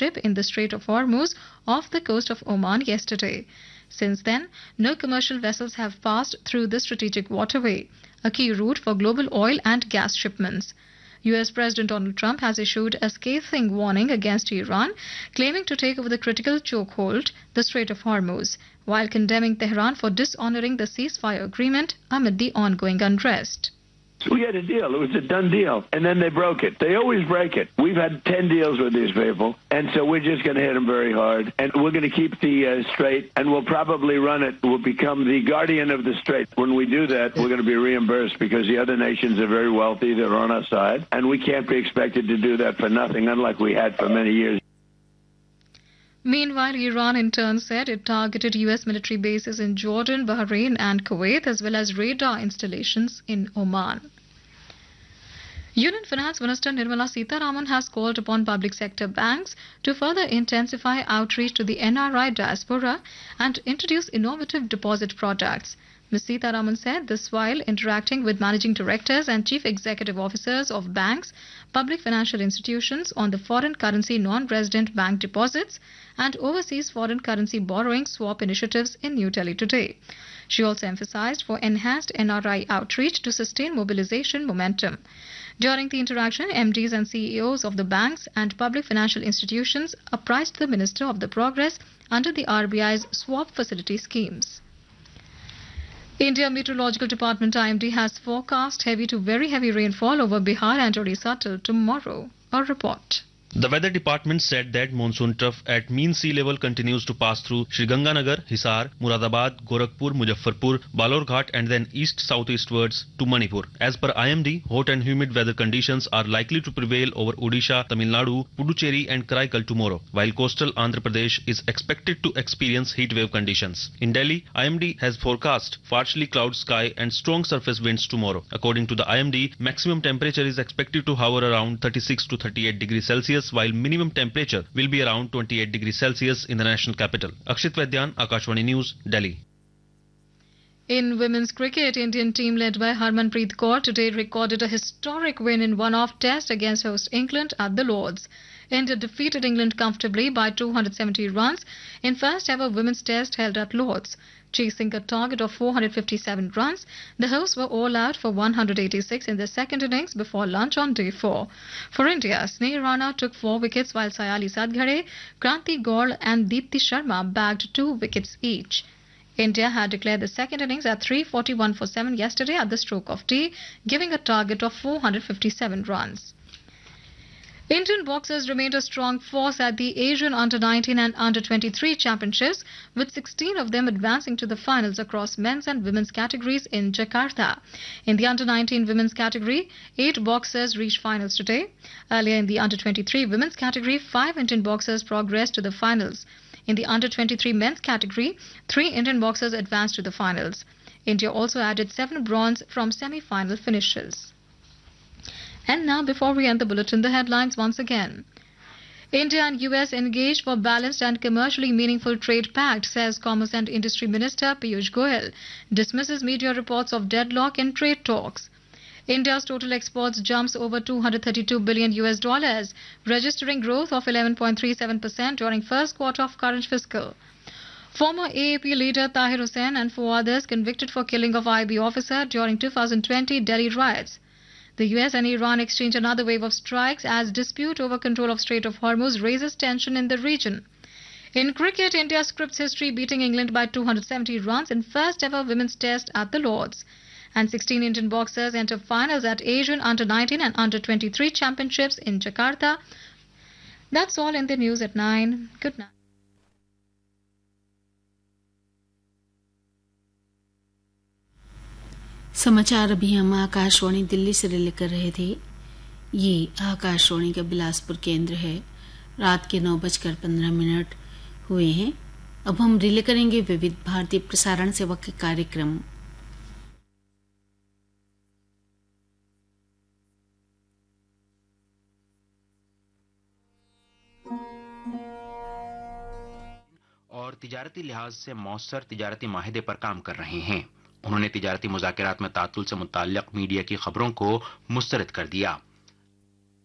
ship in the Strait of Hormuz off the coast of Oman yesterday. Since then, no commercial vessels have passed through the strategic waterway, a key route for global oil and gas shipments. US President Donald Trump has issued a scathing warning against Iran, claiming to take over the critical chokehold, the Strait of Hormuz, while condemning Tehran for dishonoring the ceasefire agreement amid the ongoing unrest. We had a deal. It was a done deal. And then they broke it. They always break it. We've had 10 deals with these people. And so we're just going to hit them very hard. And we're going to keep the strait. And we'll probably run it. We'll become the guardian of the strait. When we do that, we're going to be reimbursed because the other nations are very wealthy. They're on our side. And we can't be expected to do that for nothing, unlike we had for many years. Meanwhile, Iran in turn said it targeted U.S. military bases in Jordan, Bahrain and Kuwait, as well as radar installations in Oman. Union Finance Minister Nirmala Sitharaman has called upon public sector banks to further intensify outreach to the NRI diaspora and introduce innovative deposit products. Ms. Sitharaman said this while interacting with managing directors and chief executive officers of banks, public financial institutions on the foreign currency non-resident bank deposits and overseas foreign currency borrowing swap initiatives in New Delhi today. She also emphasized for enhanced NRI outreach to sustain mobilization momentum. During the interaction, MDs and CEOs of the banks and public financial institutions apprised the minister of the progress under the RBI's swap facility schemes. India Meteorological Department IMD has forecast heavy to very heavy rainfall over Bihar and Odisha till tomorrow. A report. The weather department said that monsoon trough at mean sea level continues to pass through Sriganganagar, Hisar, Muradabad, Gorakhpur, Muzaffarpur, Balorghat and then east-southeastwards to Manipur. As per IMD, hot and humid weather conditions are likely to prevail over Odisha, Tamil Nadu, Puducherry and Karaikal tomorrow, while coastal Andhra Pradesh is expected to experience heat wave conditions. In Delhi, IMD has forecast partially cloud sky and strong surface winds tomorrow. According to the IMD, maximum temperature is expected to hover around 36 to 38 degrees Celsius, while minimum temperature will be around 28 degrees Celsius in the national capital. Akshit Vaidyan, Akashvani News, Delhi. In women's cricket, Indian team led by Harmanpreet Kaur today recorded a historic win in one-off test against host England at the Lords. India defeated England comfortably by 270 runs in first ever women's test held at Lords. Chasing a target of 457 runs, the hosts were all out for 186 in the second innings before lunch on day 4. For India, Sneh Rana took 4 wickets while Sayali Sadghare, Kranti Gaur and Deepti Sharma bagged 2 wickets each. India had declared the second innings at 341 for 7 yesterday at the stroke of tea, giving a target of 457 runs. Indian boxers remained a strong force at the Asian Under-19 and Under-23 championships, with 16 of them advancing to the finals across men's and women's categories in Jakarta. In the Under-19 women's category, 8 boxers reached finals today. Earlier in the Under-23 women's category, 5 Indian boxers progressed to the finals. In the Under-23 men's category, 3 Indian boxers advanced to the finals. India also added 7 bronze from semi-final finishes. And now, before we end the bulletin, the headlines once again. India and US engage for balanced and commercially meaningful trade pact, says Commerce and Industry Minister Piyush Goyal. Dismisses media reports of deadlock in trade talks. India's total exports jumps over $232 billion, registering growth of 11.37% during first quarter of current fiscal. Former AAP leader Tahir Hussain and 4 others convicted for killing of IB officer during 2020 Delhi riots. The US and Iran exchange another wave of strikes as dispute over control of Strait of Hormuz raises tension in the region. In cricket, India scripts history beating England by 270 runs in first ever women's test at the Lords. And 16 Indian boxers enter finals at Asian Under-19 and Under-23 championships in Jakarta. That's all in the news at 9. Good night. समाचार अभी हम आकाशवाणी दिल्ली से relay कर रहे थे। ये आकाशवाणी का बिलासपुर केंद्र है। रात के 9:15 हुए हैं। अब हम रिले करेंगे विविध भारतीय प्रसारण सेवा के कार्यक्रम। और तिजारती लिहाज से मौसर तिजारती माहिदे पर काम कर रहे हैं। उन्होंने तिजारती मुज़ाकरात में तातुल से मुताल्लिक़ मीडिया की खबरों को मुस्तरद कर दिया।